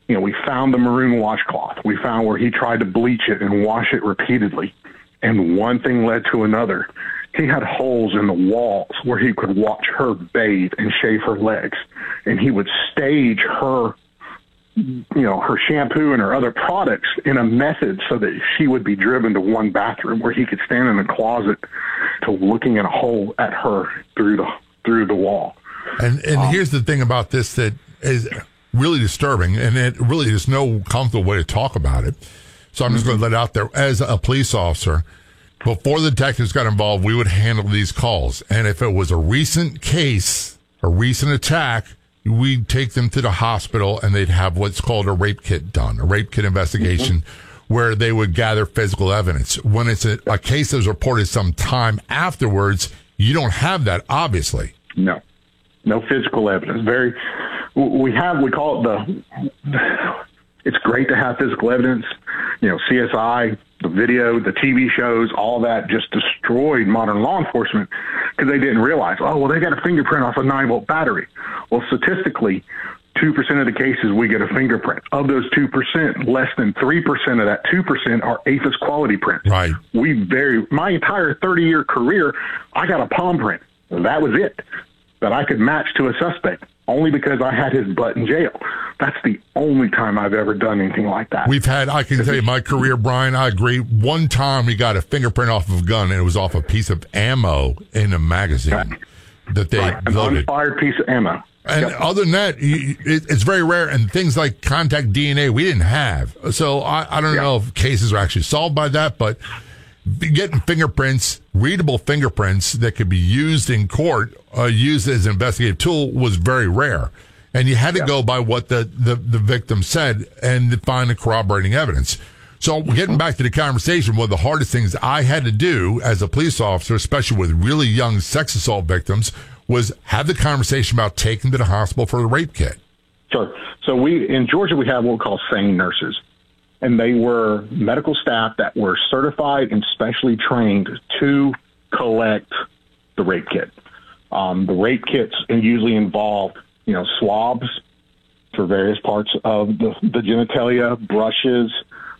we found the maroon washcloth. We found where he tried to bleach it and wash it repeatedly. And one thing led to another. He had holes in the walls where he could watch her bathe and shave her legs. And he would stage her, her shampoo and her other products in a method so that she would be driven to one bathroom where he could stand in the closet to looking at a hole at her through the wall. And here's the thing about this that is really disturbing, and it really is no comfortable way to talk about it. So I'm just going to let it out there. As a police officer, before the detectives got involved, we would handle these calls. And if it was a recent case, a recent attack, we'd take them to the hospital and they'd have what's called a rape kit done, a rape kit investigation, where they would gather physical evidence. When it's a case that was reported some time afterwards, you don't have that, obviously. No physical evidence. We call it it's great to have physical evidence. CSI, the video, the TV shows, all that just destroyed modern law enforcement because they didn't realize, they got a fingerprint off a 9-volt battery. Well, statistically, 2% of the cases we get a fingerprint. Of those 2%, less than 3% of that 2% are APHIS quality prints. Right. My entire 30-year career, I got a palm print. That was it that I could match to a suspect, only because I had his butt in jail. That's the only time I've ever done anything like that. I can tell you my career, Brian, I agree. One time we got a fingerprint off of a gun, and it was off a piece of ammo in a magazine that they loaded. An unfired piece of ammo. And other than that, it's very rare. And things like contact DNA, we didn't have. So I don't know if cases are actually solved by that, but getting fingerprints, readable fingerprints that could be used in court, used as an investigative tool was very rare. And you had to go by what the victim said and find the corroborating evidence. So getting back to the conversation, one of the hardest things I had to do as a police officer, especially with really young sex assault victims, was have the conversation about taking them to the hospital for the rape kit. Sure. So in Georgia, we have what we call SANE nurses. And they were medical staff that were certified and specially trained to collect the rape kit. The rape kits usually involve, swabs for various parts of the genitalia, brushes.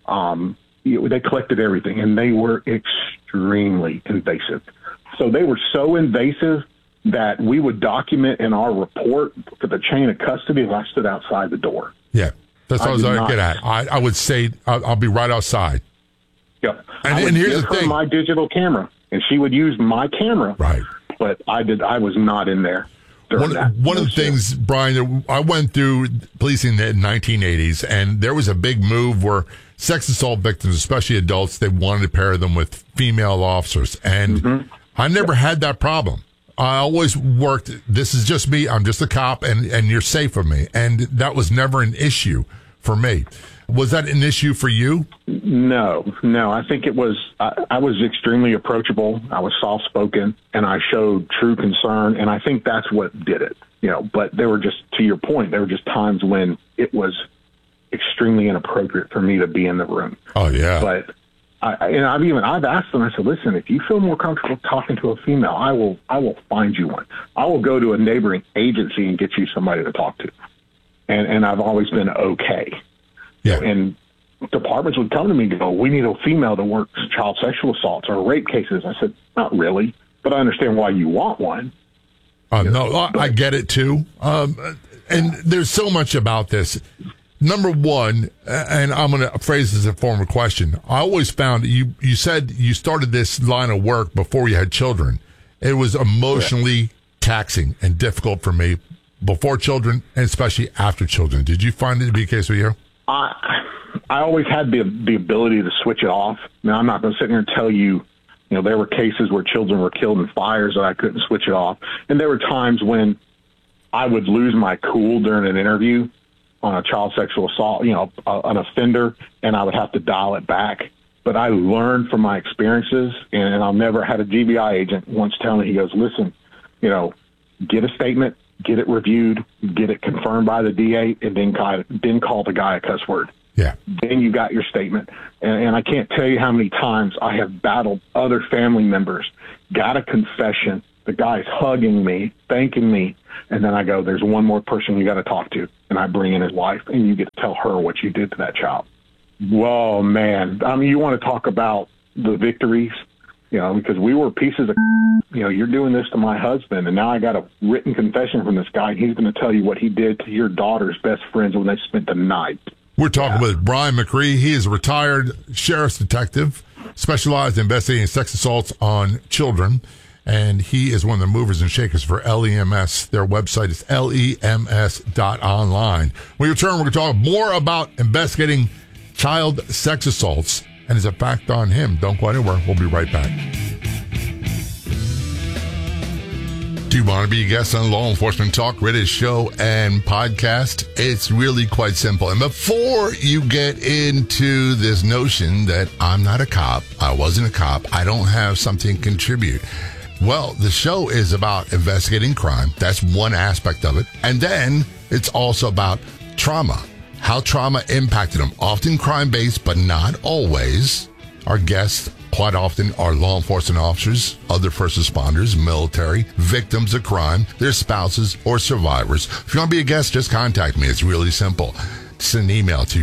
They collected everything, and they were extremely invasive. So they were so invasive that we would document in our report for the chain of custody as I stood outside the door. Yeah. That's what I was going to get at. I would say I'll be right outside. Yep. And here's the thing: my digital camera, and she would use my camera. Right. But I was not in there. One of the things, Brian, I went through policing in the 1980s, and there was a big move where sex assault victims, especially adults, they wanted to pair them with female officers, and I never had that problem. I always worked, this is just me, I'm just a cop, and you're safe with me. And that was never an issue for me. Was that an issue for you? No. I think it was, I was extremely approachable. I was soft-spoken, and I showed true concern, and I think that's what did it. But there were just, to your point, there were just times when it was extremely inappropriate for me to be in the room. Oh, yeah. But I've asked them, I said, listen, if you feel more comfortable talking to a female, I will find you one. I will go to a neighboring agency and get you somebody to talk to. And I've always been okay. Yeah. And departments would come to me and go, we need a female that works child sexual assaults or rape cases. I said, not really, but I understand why you want one. I get it too. And there's so much about this. Number one, and I'm going to phrase this as a form of question. I always found you said you started this line of work before you had children. It was emotionally taxing and difficult for me before children and especially after children. Did you find it to be the case with you? I always had the ability to switch it off. Now, I'm not going to sit here and tell you, there were cases where children were killed in fires that I couldn't switch it off. And there were times when I would lose my cool during an interview on a child sexual assault, an offender, and I would have to dial it back. But I learned from my experiences, and I'll never had a GBI agent once tell me, he goes, listen, get a statement, get it reviewed, get it confirmed by the DA, and then call the guy a cuss word. Yeah. Then you got your statement. And I can't tell you how many times I have battled other family members, got a confession, the guy's hugging me, thanking me, And then I go, there's one more person you got to talk to. And I bring in his wife, and you get to tell her what you did to that child. Whoa, man. I mean, you want to talk about the victories, because we were pieces of, you're doing this to my husband, and now I got a written confession from this guy. He's going to tell you what he did to your daughter's best friends when they spent the night. We're talking with Brian McCree. He is a retired sheriff's detective, specialized in investigating sex assaults on children. And he is one of the movers and shakers for LEMS. Their website is lems.online. When we return, we're going to talk more about investigating child sex assaults and his effect on him. Don't go anywhere. We'll be right back. Do you want to be a guest on Law Enforcement Talk Radio show and podcast? It's really quite simple. And before you get into this notion that I'm not a cop, I wasn't a cop, I don't have something to contribute. Well, the show is about investigating crime. That's one aspect of it. And then it's also about trauma, how trauma impacted them. Often crime-based, but not always. Our guests quite often are law enforcement officers, other first responders, military, victims of crime, their spouses, or survivors. If you want to be a guest, just contact me. It's really simple. Send an email to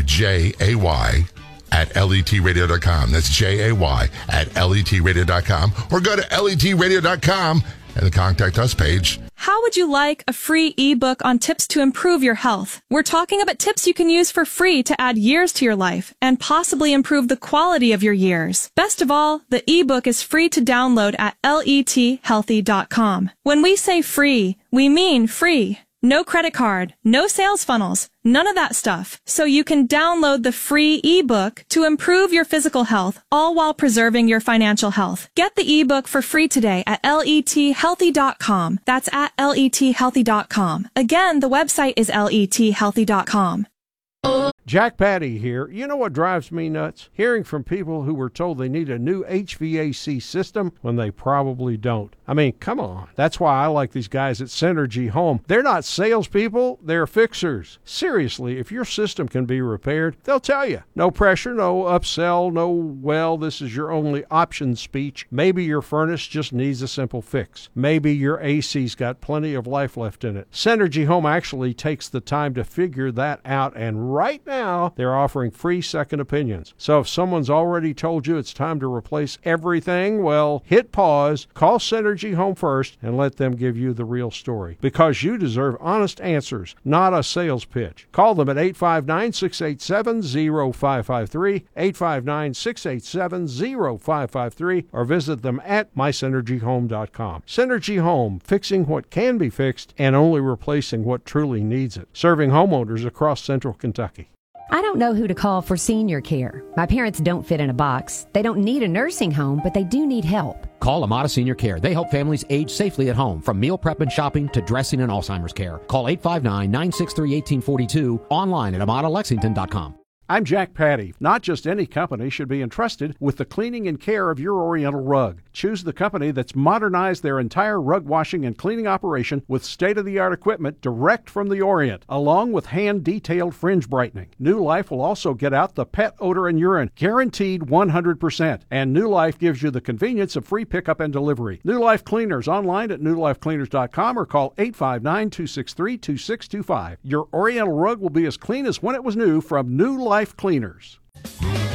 jay@letradio.com. That's jay@letradio.com. Or go to letradio.com and the Contact Us page. How would you like a free ebook on tips to improve your health? We're talking about tips you can use for free to add years to your life and possibly improve the quality of your years. Best of all, the ebook is free to download at lethealthy.com. When we say free, we mean free. No credit card, no sales funnels, none of that stuff. So you can download the free ebook to improve your physical health, all while preserving your financial health. Get the ebook for free today at lethealthy.com. That's at lethealthy.com. Again, the website is lethealthy.com. Jack Patty here. You know what drives me nuts? Hearing from people who were told they need a new HVAC system when they probably don't. I mean, come on. That's why I like these guys at Synergy Home. They're not salespeople, they're fixers. Seriously, if your system can be repaired, they'll tell you. No pressure, no upsell, no, well, this is your only option speech. Maybe your furnace just needs a simple fix. Maybe your AC's got plenty of life left in it. Synergy Home actually takes the time to figure that out, and right now, they're offering free second opinions. So if someone's already told you it's time to replace everything, well, hit pause, call Synergy Home first, and let them give you the real story. Because you deserve honest answers, not a sales pitch. Call them at 859-687-0553, 859-687-0553, or visit them at mysynergyhome.com. Synergy Home, fixing what can be fixed and only replacing what truly needs it. Serving homeowners across central Kentucky. I don't know who to call for senior care. My parents don't fit in a box. They don't need a nursing home, but they do need help. Call Amada Senior Care. They help families age safely at home, from meal prep and shopping to dressing and Alzheimer's care. Call 859-963-1842, online at AmadaLexington.com. I'm Jack Patty. Not just any company should be entrusted with the cleaning and care of your Oriental rug. Choose the company that's modernized their entire rug washing and cleaning operation with state-of-the-art equipment direct from the Orient, along with hand-detailed fringe brightening. New Life will also get out the pet odor and urine, guaranteed 100%. And New Life gives you the convenience of free pickup and delivery. New Life Cleaners, online at newlifecleaners.com or call 859-263-2625. Your Oriental rug will be as clean as when it was new from New Life Cleaners.